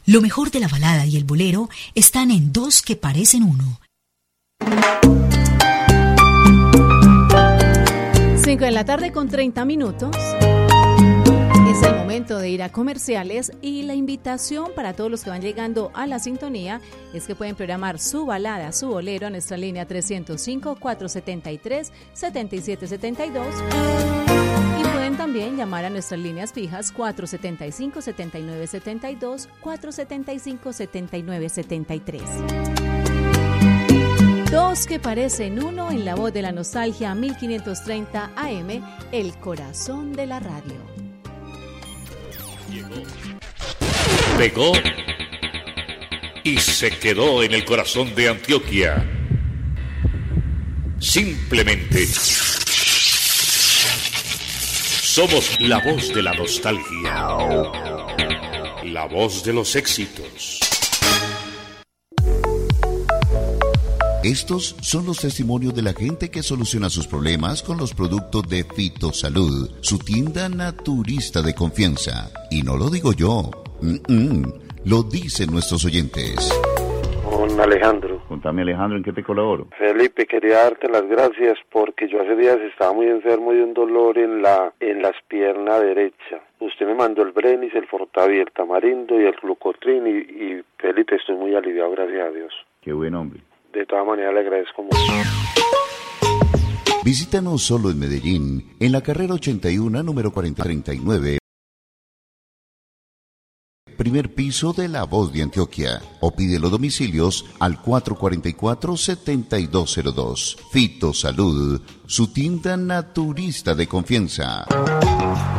Lo mejor de la balada y el bolero están en Dos que parecen uno. 5 de la tarde con 30 minutos. Es el momento de ir a comerciales y la invitación para todos los que van llegando a la sintonía es que pueden programar su balada, su bolero a nuestra línea 305-473-7772 y pueden también llamar a nuestras líneas fijas 475-7972, 475-7973. Dos que parecen uno en la voz de la nostalgia 1530 AM, el corazón de la radio. Pegó y se quedó en el corazón de Antioquia. Simplemente somos la voz de la nostalgia, la voz de los éxitos. Estos son los testimonios de la gente que soluciona sus problemas con los productos de Fitosalud, su tienda naturista de confianza. Y no lo digo yo, lo dicen nuestros oyentes. Con Alejandro. Contame, Alejandro, ¿en qué te colaboro? Felipe, quería darte las gracias porque yo hace días estaba muy enfermo de un dolor en las piernas derecha. Usted me mandó el Brenis, el Fortavi, el Tamarindo y el Glucotrin y Felipe, estoy muy aliviado, gracias a Dios. Qué buen hombre. De todas maneras le agradezco mucho. Visítanos solo en Medellín, en la carrera 81, número 4039. Primer piso de La Voz de Antioquia. O pide los domicilios al 444-7202. Fitosalud, su tienda naturista de confianza.